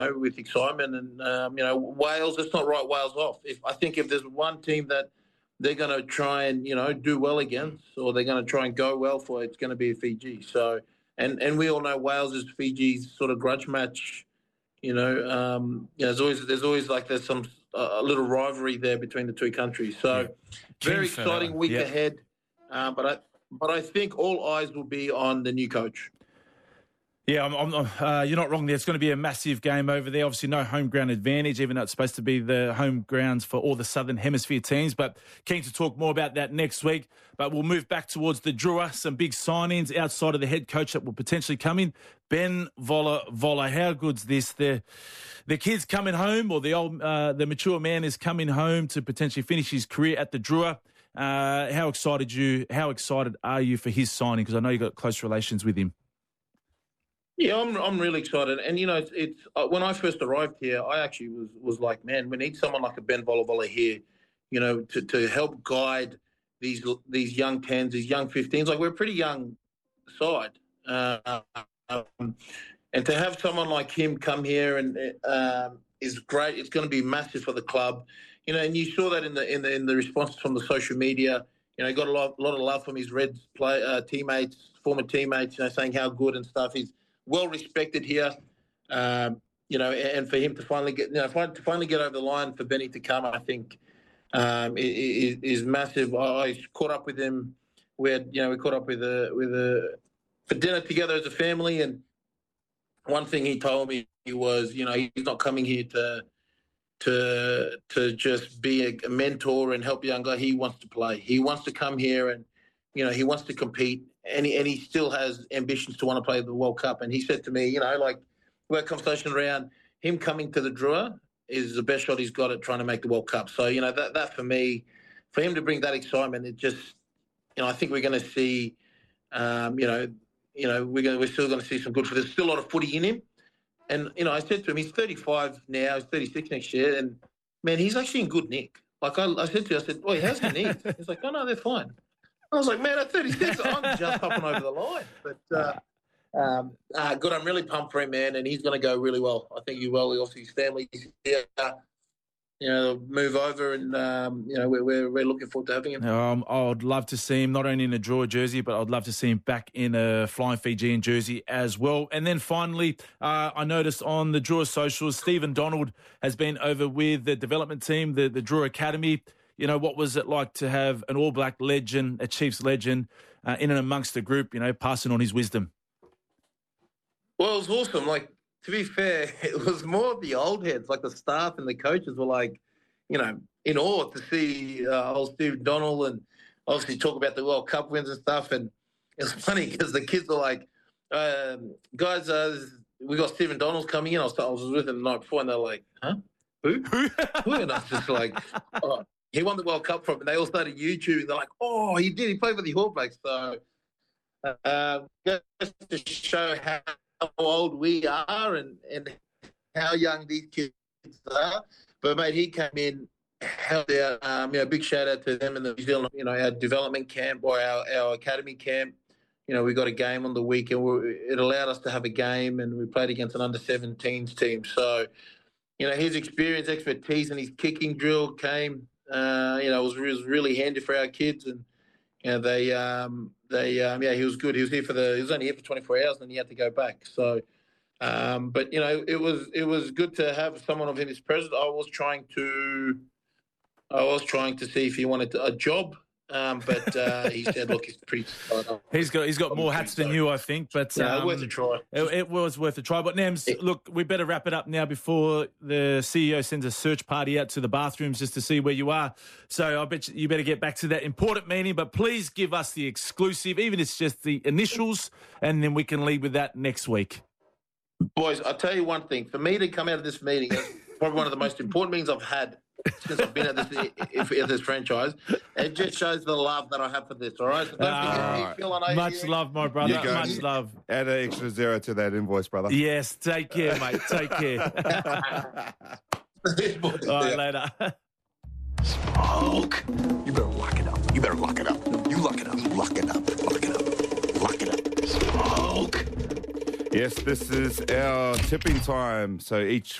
with excitement. And Wales, let's not write Wales off. I think if there's one team that they're going to try and do well against, or they're going to try and go well for, it's going to be Fiji. So, and we all know Wales is Fiji's sort of grudge match. There's always like there's some a little rivalry there between the two countries. So, very exciting week ahead. But I think all eyes will be on the new coach. Yeah, you're not wrong there. It's going to be a massive game over there. Obviously, no home ground advantage, even though it's supposed to be the home grounds for all the Southern Hemisphere teams. But keen to talk more about that next week. But we'll move back towards the Drua. Some big signings outside of the head coach that will potentially come in. Ben Vola. How good's this? The kid's coming home, or the mature man is coming home to potentially finish his career at the Drua. How excited are you for his signing? Because I know you got close relations with him. Yeah, I'm really excited, and it's when I first arrived here, I actually was like, man, we need someone like a Ben Vola here, to help guide these young 10s, these young 15s. Like, we're a pretty young side, and to have someone like him come here and is great. It's going to be massive for the club, and you saw that in the responses from the social media. He got a lot of love from his Reds teammates, former teammates, saying how good and stuff. He's well respected here, and for him to finally get over the line, for Benny to come, I think is massive. I caught up with him. We caught up for dinner together as a family, and one thing he told me was, he's not coming here to just be a mentor and help young guy. He wants to play. He wants to come here and he wants to compete. And he still has ambitions to want to play the World Cup. And he said to me, we had a conversation around him coming to the Drua is the best shot he's got at trying to make the World Cup. So, that for me, for him to bring that excitement, it just, I think we're going to see, we're still going to see some good. There's still a lot of footy in him. And, I said to him, he's 35 now, he's 36 next year. And, man, he's actually in good nick. Like I said to him, boy, how's your knees? He's like, oh, no, they're fine. I was like, man, at 36, I'm just hopping over the line. But good, I'm really pumped for him, man, and he's going to go really well. I think he will. Obviously, his family's here, move over, and we're looking forward to having him. I'd love to see him not only in a Drua jersey, but I'd love to see him back in a Flying Fijian jersey as well. And then finally, I noticed on the Drua socials, Stephen Donald has been over with the development team, the Drua Academy. What was it like to have an All Black legend, a Chiefs legend, in and amongst the group, passing on his wisdom? Well, it was awesome. Like, to be fair, it was more of the old heads, like the staff and the coaches were like, in awe to see old Steve Donald and obviously talk about the World Cup wins and stuff. And it was funny because the kids were like, guys, we got Stephen Donald coming in. I was with him the night before, and they're like, huh? Who? And I was just like, oh. He won the World Cup from, and they all started YouTubing. They're like, oh, he did. He played for the All Blacks. So just to show how old we are and how young these kids are. But, mate, he came in, held out. Big shout-out to them in the New Zealand, our development camp or our academy camp. We got a game on the weekend. It allowed us to have a game, and we played against an under-17s team. So, his experience, expertise, and his kicking drill came. It was really handy for our kids, and he was good. He was only here for 24 hours, and he had to go back. So, but it was good to have someone of his presence. I was trying to see if he wanted a job. But he said, "Look, he's pretty." He's got more hats than you, I think. But worth a try. It was worth a try. But Nems, look, we better wrap it up now before the CEO sends a search party out to the bathrooms just to see where you are. So I bet you better get back to that important meeting. But please give us the exclusive, even if it's just the initials, and then we can lead with that next week. Boys, I'll tell you one thing. For me to come out of this meeting, it's probably one of the most important meetings I've had since I've been at this franchise. It just shows the love that I have for this, all right? So don't forget, much love, my brother. Much love. Add an extra zero to that invoice, brother. Yes, take care, mate. Take care. All right, later. Smoke. You better lock it up. You better lock it up. You lock it up. Lock it up. Lock it up. Lock it up. Smoke. Yes, this is our tipping time. So each